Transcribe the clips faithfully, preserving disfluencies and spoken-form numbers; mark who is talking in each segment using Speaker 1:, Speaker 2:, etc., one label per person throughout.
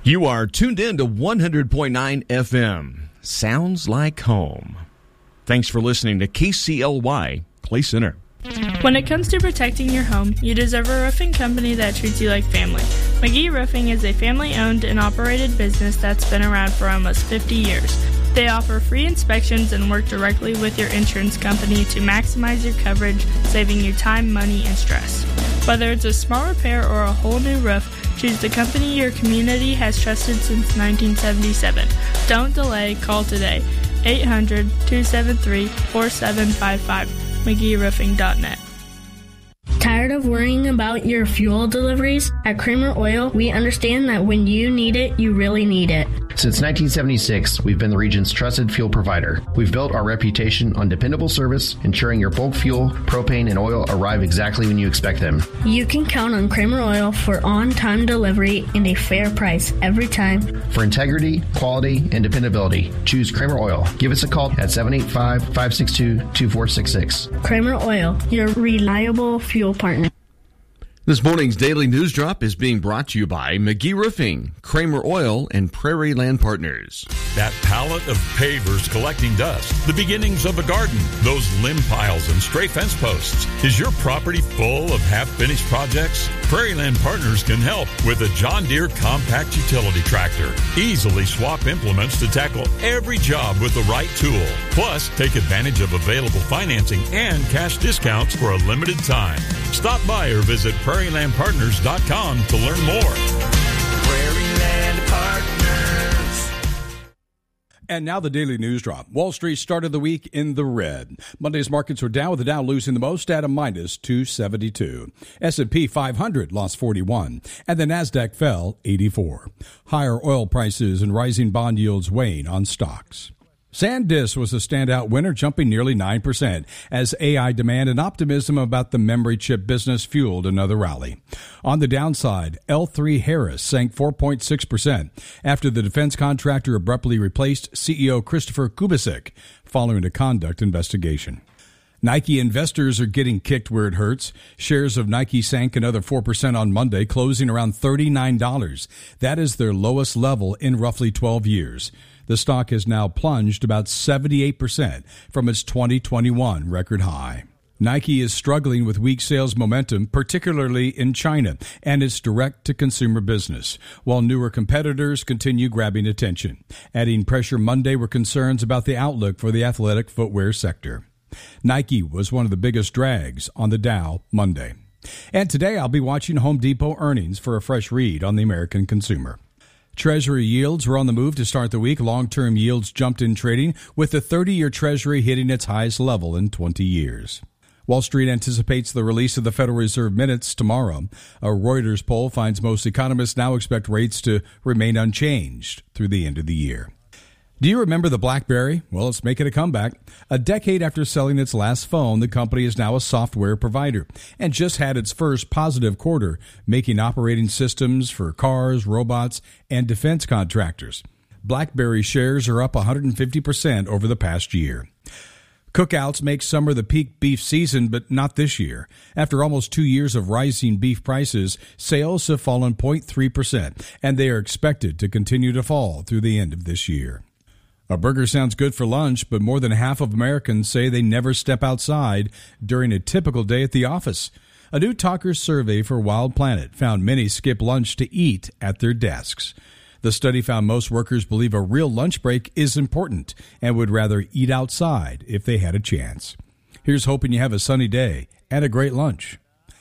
Speaker 1: You are tuned in to one hundred point nine F M. Sounds like home. Thanks for listening to K C L Y Clay Center.
Speaker 2: When it comes to protecting your home, you deserve a roofing company that treats you like family. McGee Roofing is a family-owned and operated business that's been around for almost fifty years. They offer free inspections and work directly with your insurance company to maximize your coverage, saving you time, money, and stress. Whether it's a small repair or a whole new roof, choose the company your community has trusted since nineteen seventy-seven. Don't delay, call today. eight hundred, two seven three, four seven five five. McGee Roofing dot net.
Speaker 3: Tired of worrying about your fuel deliveries? At Kramer Oil, we understand that when you need it, you really need it.
Speaker 4: Since nineteen seventy-six, we've been the region's trusted fuel provider. We've built our reputation on dependable service, ensuring your bulk fuel, propane, and oil arrive exactly when you expect them.
Speaker 3: You can count on Kramer Oil for on-time delivery and a fair price every time.
Speaker 4: For integrity, quality, and dependability, choose Kramer Oil. Give us a call at seven eight five, five six two, two four six six.
Speaker 3: Kramer Oil, your reliable fuel partner.
Speaker 1: This morning's Daily News Drop is being brought to you by McGee Roofing, Kramer Oil, and Prairie Land Partners.
Speaker 5: That pallet of pavers collecting dust, the beginnings of a garden, those limb piles and stray fence posts. Is your property full of half-finished projects? Prairie Land Partners can help with a John Deere compact utility tractor. Easily swap implements to tackle every job with the right tool. Plus, take advantage of available financing and cash discounts for a limited time. Stop by or visit prairie land partners dot com to learn more.
Speaker 6: Prairie Land Partners.
Speaker 7: And now the Daily News Drop. Wall Street started the week in the red. Monday's markets were down, with the Dow losing the most at a minus two seventy-two. S and P five hundred lost forty-one, and the Nasdaq fell eighty-four. Higher oil prices and rising bond yields weighing on stocks. SanDisk was a standout winner, jumping nearly nine percent as A I demand and optimism about the memory chip business fueled another rally. On the downside, L three Harris sank four point six percent after the defense contractor abruptly replaced C E O Christopher Kubicek following a conduct investigation. Nike investors are getting kicked where it hurts. Shares of Nike sank another four percent on Monday, closing around thirty-nine dollars. That is their lowest level in roughly twelve years. The stock has now plunged about seventy-eight percent from its twenty twenty-one record high. Nike is struggling with weak sales momentum, particularly in China and its direct-to-consumer business, while newer competitors continue grabbing attention. Adding pressure Monday were concerns about the outlook for the athletic footwear sector. Nike was one of the biggest drags on the Dow Monday. And today I'll be watching Home Depot earnings for a fresh read on the American consumer. Treasury yields were on the move to start the week. Long-term yields jumped in trading, with the thirty-year Treasury hitting its highest level in twenty years. Wall Street anticipates the release of the Federal Reserve minutes tomorrow. A Reuters poll finds most economists now expect rates to remain unchanged through the end of the year. Do you remember the BlackBerry? Well, it's making a comeback. A decade after selling its last phone, the company is now a software provider and just had its first positive quarter, making operating systems for cars, robots, and defense contractors. BlackBerry shares are up one hundred fifty percent over the past year. Cookouts make summer the peak beef season, but not this year. After almost two years of rising beef prices, sales have fallen zero point three percent, and they are expected to continue to fall through the end of this year. A burger sounds good for lunch, but more than half of Americans say they never step outside during a typical day at the office. A new Talkers survey for Wild Planet found many skip lunch to eat at their desks. The study found most workers believe a real lunch break is important and would rather eat outside if they had a chance. Here's hoping you have a sunny day and a great lunch.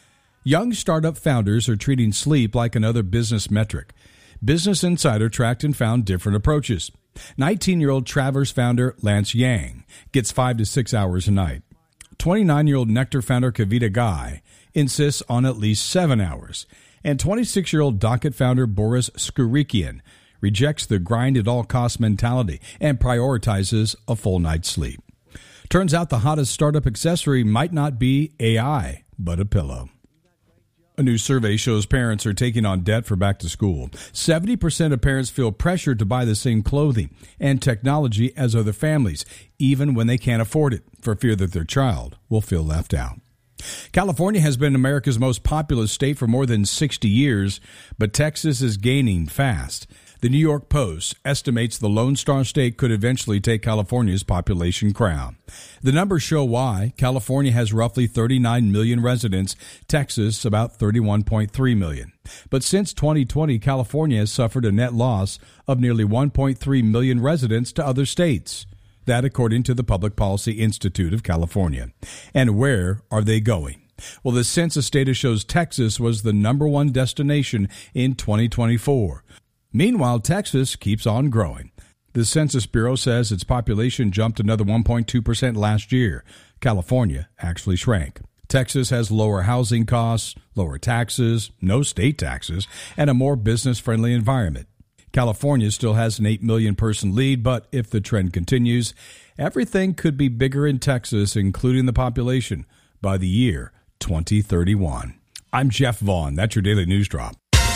Speaker 7: Young startup founders are treating sleep like another business metric. Business Insider tracked and found different approaches. nineteen-year-old Travers founder Lance Yang gets five to six hours a night. twenty-nine-year-old Nectar founder Kavita Guy insists on at least seven hours. And twenty-six-year-old Docket founder Boris Skurikian rejects the grind-at-all-costs mentality and prioritizes a full night's sleep. Turns out the hottest startup accessory might not be A I, but a pillow. A new survey shows parents are taking on debt for back to school. seventy percent of parents feel pressured to buy the same clothing and technology as other families, even when they can't afford it, for fear that their child will feel left out. California has been America's most populous state for more than sixty years, but Texas is gaining fast. The New York Post estimates the Lone Star State could eventually take California's population crown. The numbers show why. California has roughly thirty-nine million residents, Texas about thirty-one point three million. But since twenty twenty, California has suffered a net loss of nearly one point three million residents to other states. That according to the Public Policy Institute of California. And where are they going? Well, the census data shows Texas was the number one destination in twenty twenty-four. Meanwhile, Texas keeps on growing. The Census Bureau says its population jumped another one point two percent last year. California actually shrank. Texas has lower housing costs, lower taxes, no state taxes, and a more business-friendly environment. California still has an eight million person lead, but if the trend continues, everything could be bigger in Texas, including the population, by the year twenty thirty-one. I'm Jeff Vaughn. That's your Daily News Drop.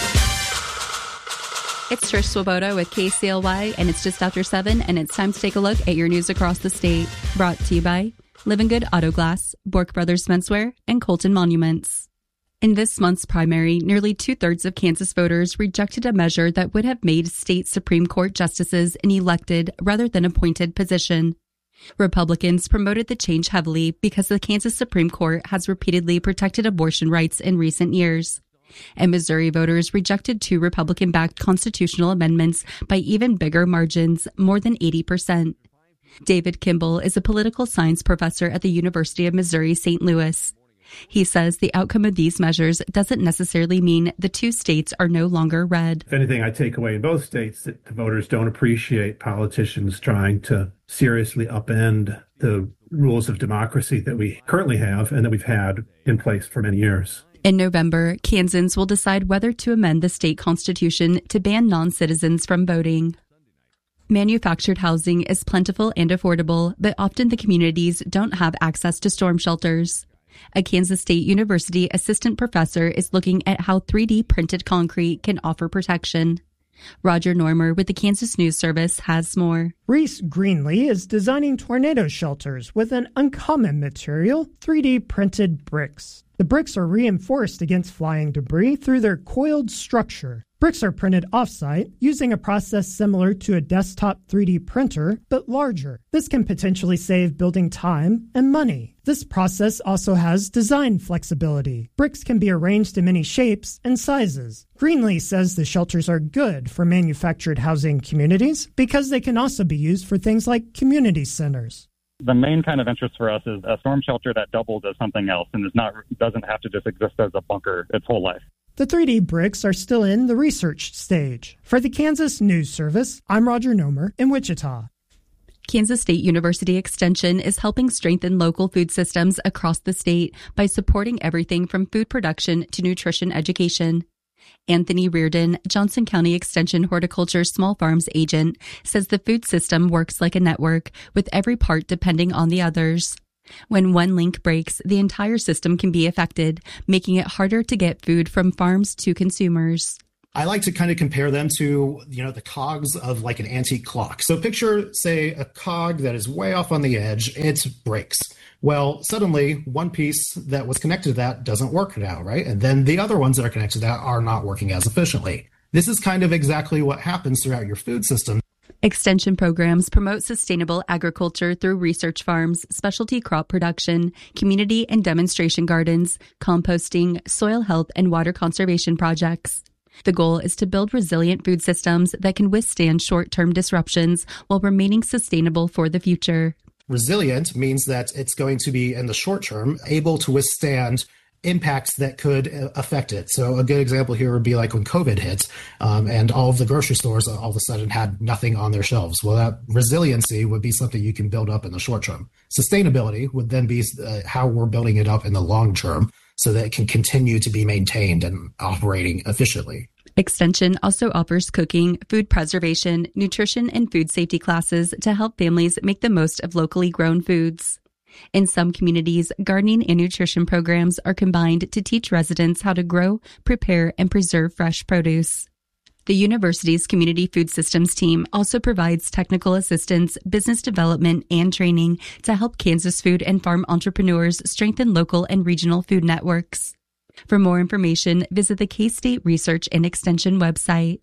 Speaker 8: It's Trish Swoboda with K C L Y, and it's just after seven, and it's time to take a look at your news across the state. Brought to you by Living Good Auto Glass, Bork Brothers Menswear, and Colton Monuments. In this month's primary, nearly two-thirds of Kansas voters rejected a measure that would have made state Supreme Court justices an elected rather than appointed position. Republicans promoted the change heavily because the Kansas Supreme Court has repeatedly protected abortion rights in recent years. And Missouri voters rejected two Republican-backed constitutional amendments by even bigger margins, more than eighty percent. David Kimball is a political science professor at the University of Missouri Saint Louis. He says the outcome of these measures doesn't necessarily mean the two states are no longer red.
Speaker 9: If anything, I take away in both states that the voters don't appreciate politicians trying to seriously upend the rules of democracy that we currently have and that we've had in place for many years.
Speaker 8: In November, Kansans will decide whether to amend the state constitution to ban non-citizens from voting. Manufactured housing is plentiful and affordable, but often the communities don't have access to storm shelters. A Kansas State University assistant professor is looking at how three D printed concrete can offer protection. Roger Normer with the Kansas News Service has more.
Speaker 10: Reese Greenlee is designing tornado shelters with an uncommon material, three D printed bricks. The bricks are reinforced against flying debris through their coiled structure. Bricks are printed off-site using a process similar to a desktop three D printer, but larger. This can potentially save building time and money. This process also has design flexibility. Bricks can be arranged in many shapes and sizes. Greenlee says the shelters are good for manufactured housing communities because they can also be used for things like community centers.
Speaker 11: The main kind of interest for us is a storm shelter that doubles as something else and is not doesn't have to just exist as a bunker its whole life.
Speaker 10: The three D bricks are still in the research stage. For the Kansas News Service, I'm Roger Nomer in Wichita.
Speaker 8: Kansas State University Extension is helping strengthen local food systems across the state by supporting everything from food production to nutrition education. Anthony Reardon, Johnson County Extension Horticulture Small Farms agent, says the food system works like a network, with every part depending on the others. When one link breaks, the entire system can be affected, making it harder to get food from farms to consumers.
Speaker 12: I like to kind of compare them to, you know, the cogs of like an antique clock. So picture, say, a cog that is way off on the edge. It breaks. Well, suddenly one piece that was connected to that doesn't work now, right? And then the other ones that are connected to that are not working as efficiently. This is kind of exactly what happens throughout your food system.
Speaker 8: Extension programs promote sustainable agriculture through research farms, specialty crop production, community and demonstration gardens, composting, soil health, and water conservation projects. The goal is to build resilient food systems that can withstand short-term disruptions while remaining sustainable for the future.
Speaker 12: Resilient means that it's going to be, in the short term, able to withstand impacts that could affect it. So a good example here would be like when COVID hit um, and all of the grocery stores all of a sudden had nothing on their shelves. Well, that resiliency would be something you can build up in the short term. Sustainability would then be uh, how we're building it up in the long term so that it can continue to be maintained and operating efficiently.
Speaker 8: Extension also offers cooking, food preservation, nutrition, and food safety classes to help families make the most of locally grown foods. In some communities, gardening and nutrition programs are combined to teach residents how to grow, prepare, and preserve fresh produce. The university's Community Food Systems team also provides technical assistance, business development, and training to help Kansas food and farm entrepreneurs strengthen local and regional food networks. For more information, visit the K-State Research and Extension website.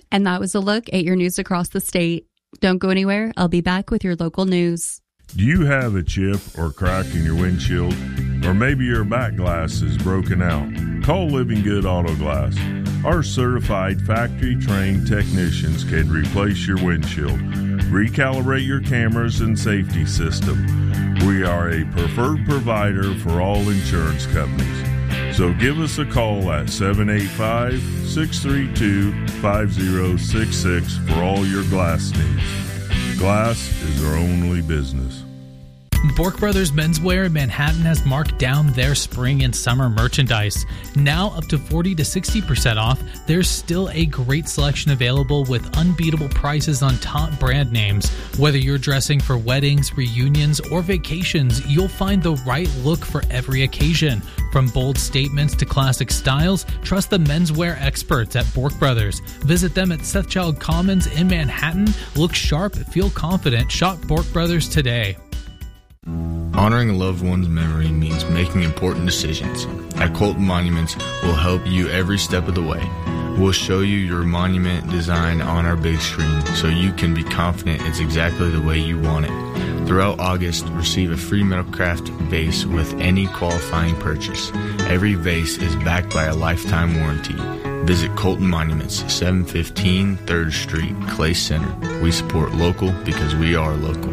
Speaker 8: And that was a look at your news across the state. Don't go anywhere. I'll be back with your local news.
Speaker 13: Do you have a chip or crack in your windshield? Or maybe your back glass is broken out? Call Living Good Auto Glass. Our certified factory-trained technicians can replace your windshield, recalibrate your cameras and safety system. We are a preferred provider for all insurance companies. So give us a call at seven eight five, six three two, five zero six six for all your glass needs. Glass is our only business.
Speaker 14: Bork Brothers Menswear in Manhattan has marked down their spring and summer merchandise. Now up to forty to sixty percent off, there's still a great selection available with unbeatable prices on top brand names. Whether you're dressing for weddings, reunions, or vacations, you'll find the right look for every occasion. From bold statements to classic styles, trust the menswear experts at Bork Brothers. Visit them at Sethchild Commons in Manhattan. Look sharp, feel confident. Shop Bork Brothers today.
Speaker 15: Honoring a loved one's memory means making important decisions. At Colton Monuments, we'll help you every step of the way. We'll show you your monument design on our big screen so you can be confident it's exactly the way you want it. Throughout August, receive a free Metalcraft vase with any qualifying purchase. Every vase is backed by a lifetime warranty. Visit Colton Monuments, seven fifteen third Street, Clay Center. We support local because we are local.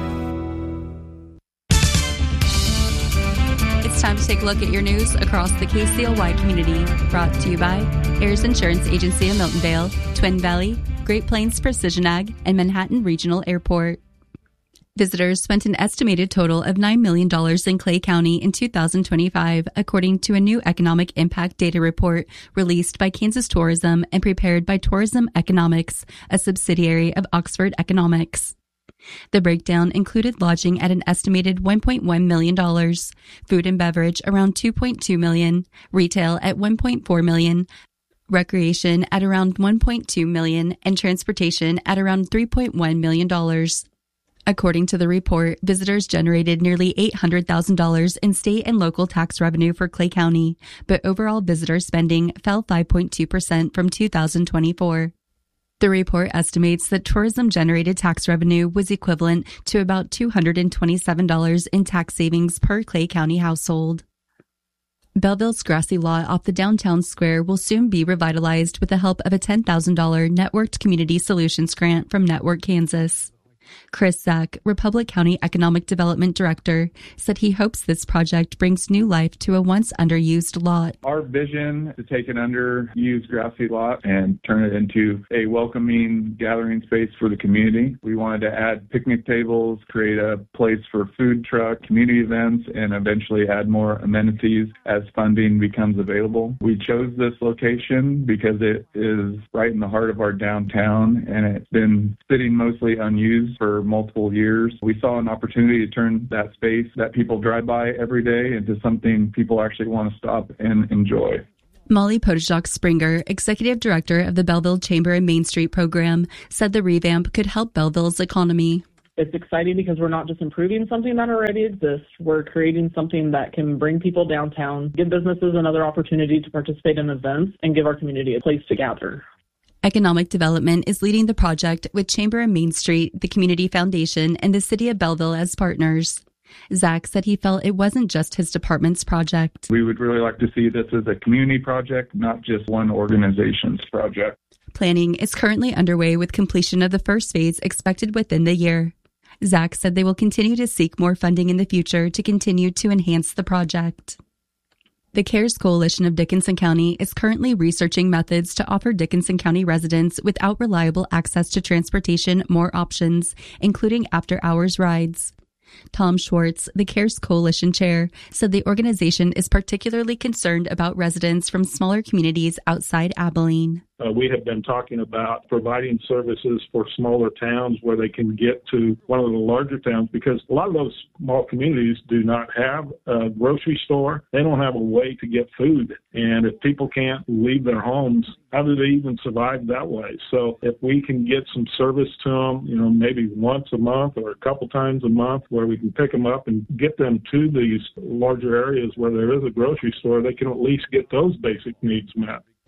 Speaker 8: It's time to take a look at your news across the K C L Y community. Brought to you by Ayers Insurance Agency in Miltondale, Twin Valley, Great Plains Precision Ag, and Manhattan Regional Airport. Visitors spent an estimated total of nine million dollars in Clay County in two thousand twenty-five, according to a new economic impact data report released by Kansas Tourism and prepared by Tourism Economics, a subsidiary of Oxford Economics. The breakdown included lodging at an estimated one point one million dollars, food and beverage around two point two million dollars, retail at one point four million dollars, recreation at around one point two million dollars, and transportation at around three point one million dollars. According to the report, visitors generated nearly eight hundred thousand dollars in state and local tax revenue for Clay County, but overall visitor spending fell five point two percent from two thousand twenty-four. The report estimates that tourism-generated tax revenue was equivalent to about two hundred twenty-seven dollars in tax savings per Clay County household. Belleville's grassy lot off the downtown square will soon be revitalized with the help of a ten thousand dollars Networked Community Solutions grant from Network Kansas. Chris Zach, Republic County Economic Development Director, said he hopes this project brings new life to a once underused lot.
Speaker 16: Our vision is to take an underused grassy lot and turn it into a welcoming gathering space for the community. We wanted to add picnic tables, create a place for food truck, community events, and eventually add more amenities as funding becomes available. We chose this location because it is right in the heart of our downtown, and it's been sitting mostly unused for multiple years. We saw an opportunity to turn that space that people drive by every day into something people actually want to stop and enjoy.
Speaker 8: Molly Podeshok Springer, Executive Director of the Belleville Chamber and Main Street Program, said the revamp could help Belleville's economy.
Speaker 17: It's exciting because we're not just improving something that already exists. We're creating something that can bring people downtown, give businesses another opportunity to participate in events, and give our community a place to gather.
Speaker 8: Economic Development is leading the project with Chamber and Main Street, the Community Foundation, and the City of Belleville as partners. Zach said he felt it wasn't just his department's project.
Speaker 16: We would really like to see this as a community project, not just one organization's project.
Speaker 8: Planning is currently underway with completion of the first phase expected within the year. Zach said they will continue to seek more funding in the future to continue to enhance the project. The CARES Coalition of Dickinson County is currently researching methods to offer Dickinson County residents without reliable access to transportation more options, including after-hours rides. Tom Schwartz, the CARES Coalition chair, said the organization is particularly concerned about residents from smaller communities outside Abilene.
Speaker 18: Uh, we have been talking about providing services for smaller towns where they can get to one of the larger towns, because a lot of those small communities do not have a grocery store. They don't have a way to get food. And if people can't leave their homes, how do they even survive that way? So if we can get some service to them, you know, maybe once a month or a couple times a month where we can pick them up and get them to these larger areas where there is a grocery store, they can at least get those basic needs met.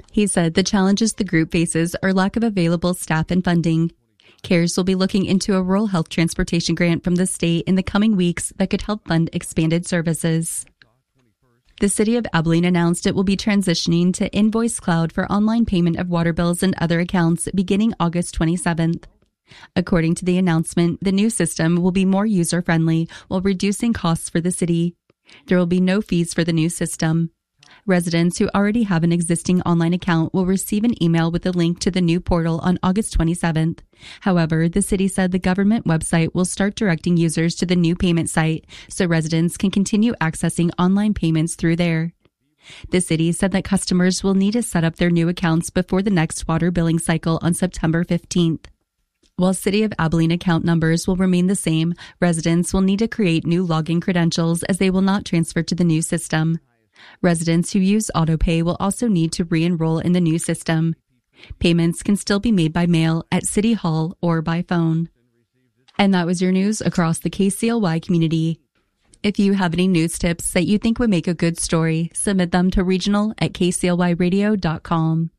Speaker 8: He said the challenges the group faces are lack of available staff and funding. CARES will be looking into a rural health transportation grant from the state in the coming weeks that could help fund expanded services. The City of Abilene announced it will be transitioning to Invoice Cloud for online payment of water bills and other accounts beginning August twenty-seventh. According to the announcement, the new system will be more user-friendly while reducing costs for the city. There will be no fees for the new system. Residents who already have an existing online account will receive an email with a link to the new portal on August twenty-seventh. However, the city said the government website will start directing users to the new payment site so residents can continue accessing online payments through there. The city said that customers will need to set up their new accounts before the next water billing cycle on September fifteenth. While City of Abilene account numbers will remain the same, residents will need to create new login credentials as they will not transfer to the new system. Residents who use AutoPay will also need to re-enroll in the new system. Payments can still be made by mail at City Hall or by phone. And that was your news across the K C L Y community. If you have any news tips that you think would make a good story, submit them to regional at k c l y radio dot com.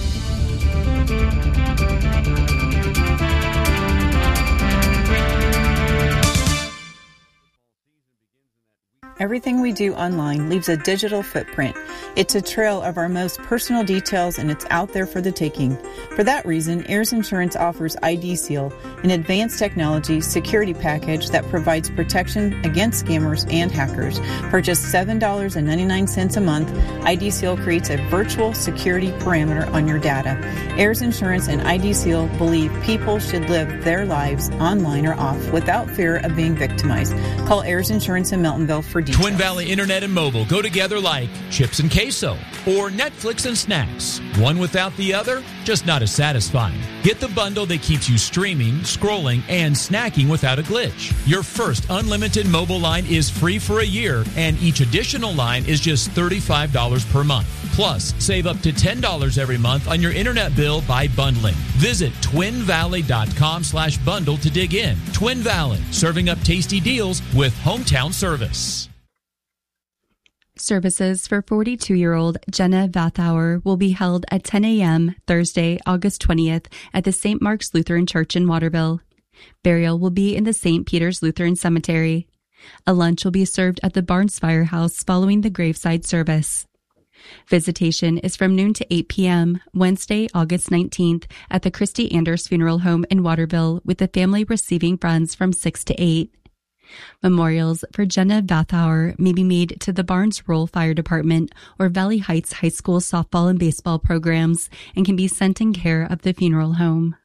Speaker 19: Everything we do online leaves a digital footprint. It's a trail of our most personal details, and it's out there for the taking. For that reason, Ayers Insurance offers I D Seal, an advanced technology security package that provides protection against scammers and hackers. For just seven dollars and ninety-nine cents a month, I D Seal creates a virtual security parameter on your data. Ayers Insurance and I D Seal believe people should live their lives online or off without fear of being victimized. Call Ayers Insurance in Meltonville for details.
Speaker 20: Twin Valley Internet and Mobile go together like chips and queso or Netflix and snacks. One without the other, just not as satisfying. Get the bundle that keeps you streaming, scrolling, and snacking without a glitch. Your first unlimited mobile line is free for a year, and each additional line is just thirty-five dollars per month. Plus, save up to ten dollars every month on your internet bill by bundling. Visit twin valley dot com slash bundle to dig in. Twin Valley, serving up tasty deals with hometown service.
Speaker 8: Services for forty-two-year-old Jenna Vathauer will be held at ten a.m. Thursday, August twentieth at the Saint Mark's Lutheran Church in Waterville. Burial will be in the Saint Peter's Lutheran Cemetery. A lunch will be served at the Barnes Firehouse following the graveside service. Visitation is from noon to eight p.m. Wednesday, August nineteenth at the Christy Anders Funeral Home in Waterville, with the family receiving funds from six to eight. Memorials for Jenna Vathauer may be made to the Barnes Rural Fire Department or Valley Heights High School softball and baseball programs and can be sent in care of the funeral home.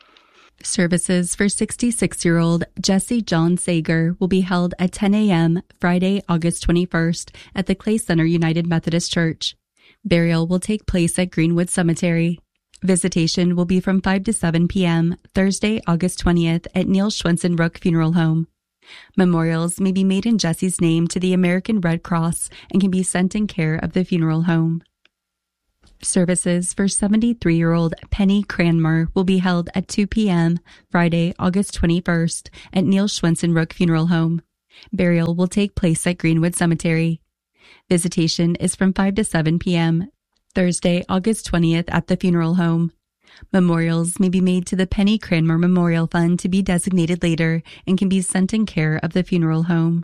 Speaker 8: Services for sixty-six-year-old Jesse John Sager will be held at ten a.m. Friday, August twenty-first at the Clay Center United Methodist Church. Burial will take place at Greenwood Cemetery. Visitation will be from five to seven p.m. Thursday, August twentieth at Neil Schwensen Rook Funeral Home. Memorials may be made in Jesse's name to the American Red Cross and can be sent in care of the funeral home. Services for seventy-three-year-old Penny Cranmer will be held at two p.m. Friday, August twenty-first at Neil Schwensen Rook Funeral Home. Burial will take place at Greenwood Cemetery. Visitation is from five to seven p.m. Thursday, August twentieth at the funeral home. Memorials may be made to the Penny Cranmer Memorial Fund to be designated later and can be sent in care of the funeral home.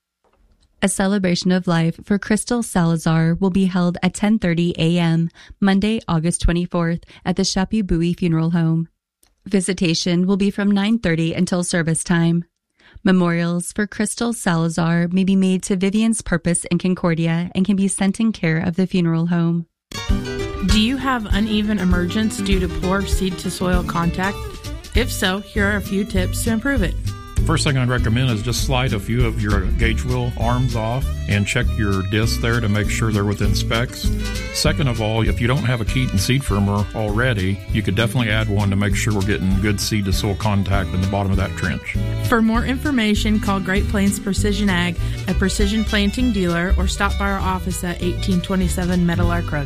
Speaker 8: A celebration of life for Crystal Salazar will be held at ten thirty a.m. Monday, August twenty-fourth at the Chapu-Bowie Funeral Home. Visitation will be from nine thirty until service time. Memorials for Crystal Salazar may be made to Vivian's Purpose in Concordia and can be sent in care of the funeral home.
Speaker 2: Do you have uneven emergence due to poor seed-to-soil contact? If so, here are a few tips to improve it.
Speaker 21: First thing I'd recommend is just slide a few of your gauge wheel arms off and check your discs there to make sure they're within specs. Second of all, if you don't have a Keaton seed firmer already, you could definitely add one to make sure we're getting good seed-to-soil contact in the bottom of that trench.
Speaker 2: For more information, call Great Plains Precision Ag, a precision planting dealer, or stop by our office at eighteen twenty-seven Meadowlark Road.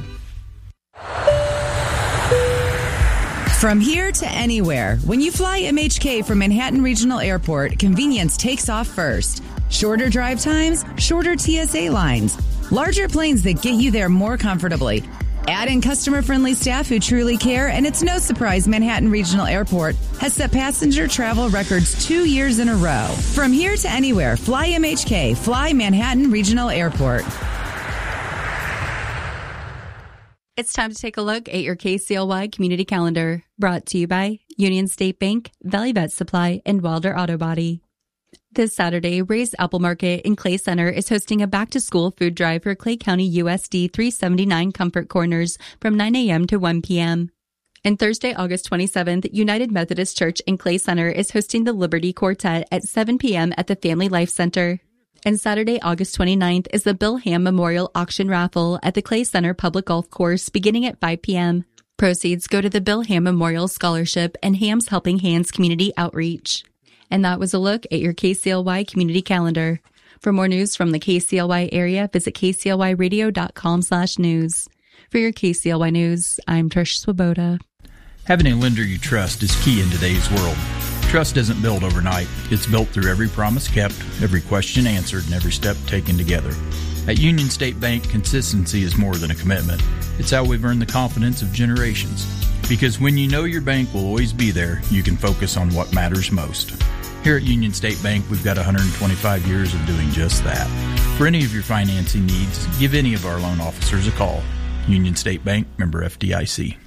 Speaker 22: From here to anywhere, when you fly M H K from Manhattan Regional Airport, convenience takes off first. Shorter drive times, shorter T S A lines, larger planes that get you there more comfortably. Add in customer-friendly staff who truly care, and it's no surprise Manhattan Regional Airport has set passenger travel records two years in a row. From here to anywhere, fly M H K, fly Manhattan Regional Airport.
Speaker 8: It's time to take a look at your K C L Y community calendar, brought to you by Union State Bank, Valley Vet Supply, and Wilder Auto Body. This Saturday, Ray's Apple Market in Clay Center is hosting a back-to-school food drive for Clay County U S D three seventy-nine Comfort Corners from nine a.m. to one p.m. And Thursday, August twenty-seventh, United Methodist Church in Clay Center is hosting the Liberty Quartet at seven p.m. at the Family Life Center. And Saturday, August twenty-ninth, is the Bill Ham Memorial Auction Raffle at the Clay Center Public Golf Course beginning at five p.m. Proceeds go to the Bill Ham Memorial Scholarship and Ham's Helping Hands Community Outreach. And that was a look at your K C L Y community calendar. For more news from the K C L Y area, visit k c l y radio dot com slash news. For your K C L Y News, I'm Trish Swoboda.
Speaker 3: Having a lender you trust is key in today's world. Trust isn't built overnight. It's built through every promise kept, every question answered, and every step taken together. At Union State Bank, consistency is more than a commitment. It's how we've earned the confidence of generations. Because when you know your bank will always be there, you can focus on what matters most. Here at Union State Bank, we've got one hundred twenty-five years of doing just that. For any of your financing needs, give any of our loan officers a call. Union State Bank, member F D I C.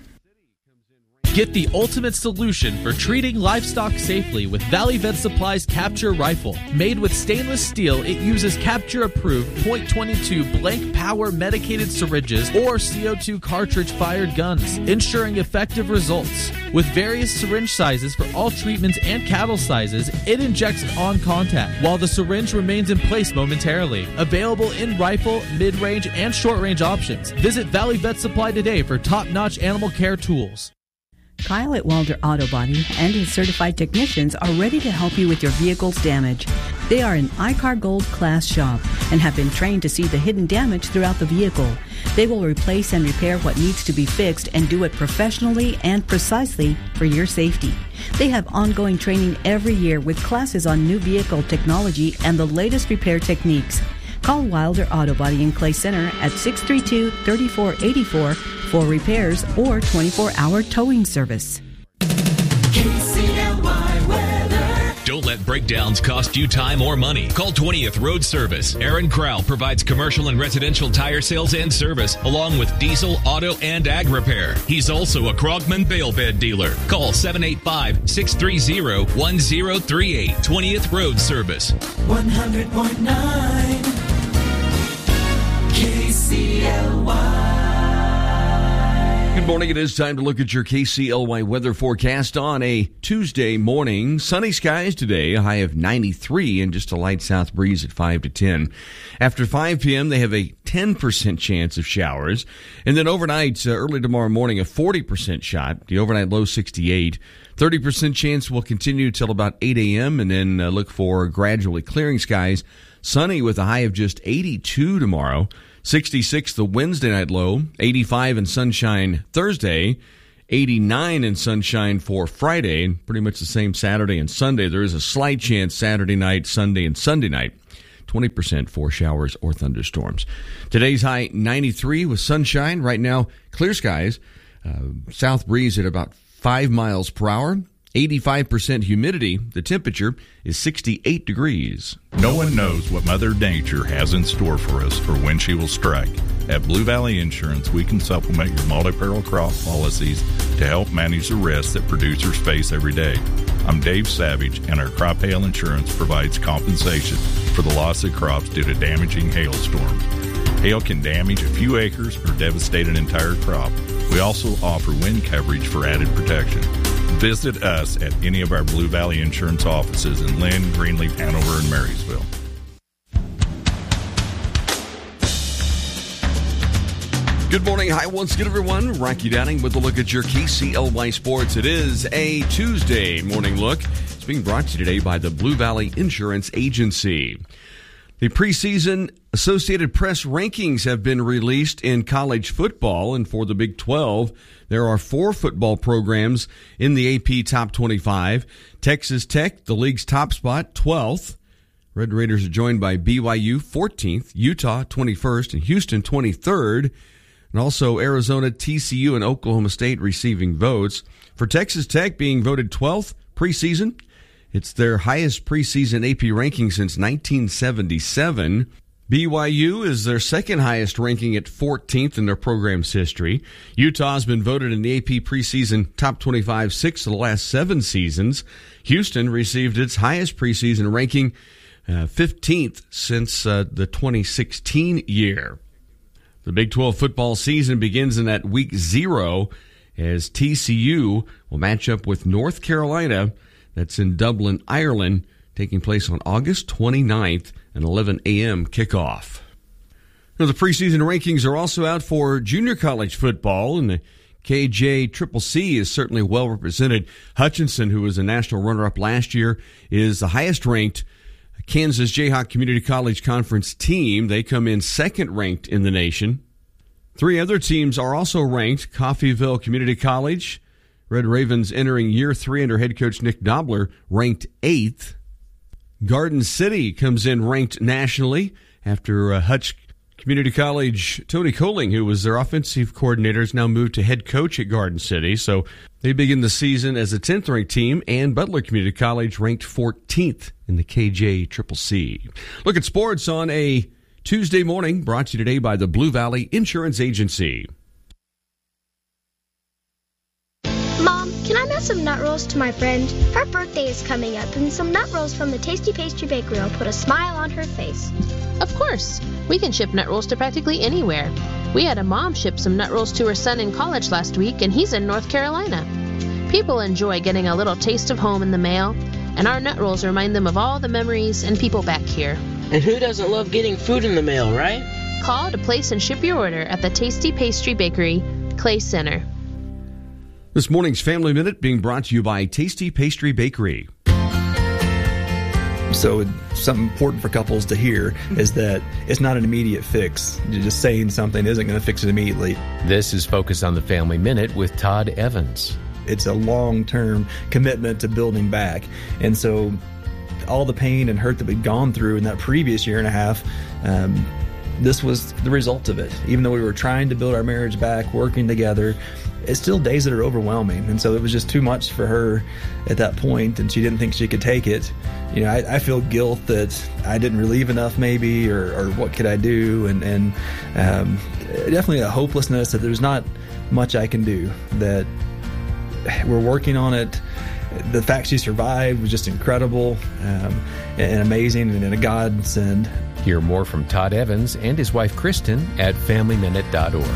Speaker 4: Get the ultimate solution for treating livestock safely with Valley Vet Supply's Capture Rifle. Made with stainless steel, it uses Capture-approved point two two blank power medicated syringes or C O two cartridge-fired guns, ensuring effective results. With various syringe sizes for all treatments and cattle sizes, it injects on contact, while the syringe remains in place momentarily. Available in rifle, mid-range, and short-range options. Visit Valley Vet Supply today for top-notch animal care tools.
Speaker 23: Kyle at Wilder Auto Body and his certified technicians are ready to help you with your vehicle's damage. They are an I C A R Gold class shop and have been trained to see the hidden damage throughout the vehicle. They will replace and repair what needs to be fixed and do it professionally and precisely for your safety. They have ongoing training every year with classes on new vehicle technology and the latest repair techniques. Call Wilder Auto Body in Clay Center at six three two, three four eight four for repairs or twenty-four hour towing service.
Speaker 6: K C L Y weather.
Speaker 24: Don't let breakdowns cost you time or money. Call twentieth Road Service. Aaron Crowell provides commercial and residential tire sales and service, along with diesel, auto, and ag repair. He's also a Krogman bail bed dealer. Call seven eight five, six three zero, one zero three eight. twentieth Road Service.
Speaker 6: one hundred point nine K C L Y.
Speaker 1: Good morning. It is time to look at your K C L Y weather forecast on a Tuesday morning. Sunny skies today, a high of ninety-three, and just a light south breeze at five to ten. After five p.m., they have a ten percent chance of showers. And then overnight, uh, early tomorrow morning, a forty percent shot. The overnight low sixty-eight. thirty percent chance will continue until about eight a.m., and then uh, look for gradually clearing skies. Sunny with a high of just eighty-two tomorrow. sixty-six the Wednesday night low, eighty-five in sunshine Thursday, eighty-nine in sunshine for Friday, and pretty much the same Saturday and Sunday. There is a slight chance Saturday night, Sunday, and Sunday night. twenty percent for showers or thunderstorms. Today's high ninety-three with sunshine. Right now, clear skies. Uh, south breeze at about five miles per hour. eighty-five percent humidity. The temperature is sixty-eight degrees.
Speaker 25: No one knows what Mother Nature has in store for us or when she will strike. At Blue Valley Insurance, we can supplement your multi-peril crop policies to help manage the risks that producers face every day. I'm Dave Savage, and our crop hail insurance provides compensation for the loss of crops due to damaging hailstorms. Hail can damage a few acres or devastate an entire crop. We also offer wind coverage for added protection. Visit us at any of our Blue Valley Insurance offices in Lynn, Greenleaf, Hanover, and Marysville.
Speaker 1: Good morning. Hi once again, everyone. Rocky Downing with a look at your K C L Y Sports. It is a Tuesday morning look. It's being brought to you today by the Blue Valley Insurance Agency. The preseason Associated Press rankings have been released in college football, and for the Big twelve, there are four football programs in the A P Top twenty-five. Texas Tech, the league's top spot, twelfth. Red Raiders are joined by B Y U, fourteenth, Utah, twenty-first, and Houston, twenty-third. And also Arizona, T C U, and Oklahoma State receiving votes. For Texas Tech being voted twelfth preseason, it's their highest preseason A P ranking since nineteen seventy-seven. B Y U is their second highest ranking at fourteenth in their program's history. Utah's been voted in the A P preseason top twenty-five six of the last seven seasons. Houston received its highest preseason ranking, uh, fifteenth since uh, the twenty sixteen year. The Big twelve football season begins in that week zero as T C U will match up with North Carolina. That's in Dublin, Ireland, taking place on August twenty-ninth, an eleven a.m. kickoff. Now, the preseason rankings are also out for junior college football, and the K J Triple C is certainly well represented. Hutchinson, who was a national runner-up last year, is the highest-ranked Kansas Jayhawk Community College Conference team. They come in second-ranked in the nation. Three other teams are also ranked. Coffeyville Community College, Red Ravens entering year three under head coach Nick Dobler, ranked eighth. Garden City comes in ranked nationally after uh, Hutch Community College, Tony Coling, who was their offensive coordinator, has now moved to head coach at Garden City. So they begin the season as a tenth-ranked team, and Butler Community College ranked fourteenth in the K J Triple C. Look at sports on a Tuesday morning, brought to you today by the Blue Valley Insurance Agency.
Speaker 5: Mom, can I mail some nut rolls to my friend? Her birthday is coming up, and some nut rolls from the Tasty Pastry Bakery will put a smile on her face.
Speaker 7: Of course. We can ship nut rolls to practically anywhere. We had a mom ship some nut rolls to her son in college last week, and he's in North Carolina. People enjoy getting a little taste of home in the mail, and our nut rolls remind them of all the memories and people back here.
Speaker 9: And who doesn't love getting food in the mail, right?
Speaker 7: Call to place and ship your order at the Tasty Pastry Bakery, Clay Center.
Speaker 1: This morning's Family Minute being brought to you by Tasty Pastry Bakery.
Speaker 10: So something important for couples to hear is that it's not an immediate fix. Just saying something isn't going to fix it immediately.
Speaker 11: This is Focus on the Family Minute with Todd Evans.
Speaker 10: It's a long-term commitment to building back. And so all the pain and hurt that we'd gone through in that previous year and a half, um, this was the result of it. Even though we were trying to build our marriage back, working together, it's still days that are overwhelming. And so it was just too much for her at that point, and she didn't think she could take it. You know, I, I feel guilt that I didn't relieve enough maybe, or, or what could I do? And, and um, definitely a hopelessness that there's not much I can do, that we're working on it. The fact she survived was just incredible um, and amazing and a godsend.
Speaker 11: Hear more from Todd Evans and his wife Kristen at family minute dot org.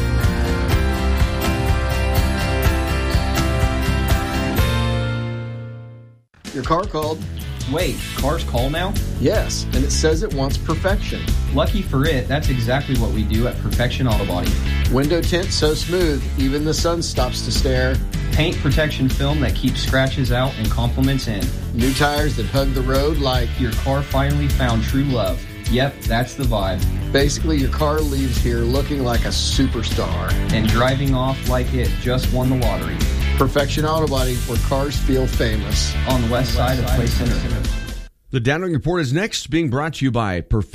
Speaker 26: Your car called.
Speaker 27: Wait, cars call now?
Speaker 26: Yes, and it says it wants perfection.
Speaker 27: Lucky for it, that's exactly what we do at Perfection Auto Body.
Speaker 26: Window tint so smooth, even the sun stops to stare.
Speaker 27: Paint protection film that keeps scratches out and compliments in.
Speaker 26: New tires that hug the road like
Speaker 27: your car finally found true love. Yep, that's the vibe.
Speaker 26: Basically, your car leaves here looking like a superstar.
Speaker 27: And driving off like it just won the lottery.
Speaker 26: Perfection Auto Body, where cars feel famous.
Speaker 27: On the west side of Clay Center.
Speaker 1: The Downering Report is next, being brought to you by Perfection.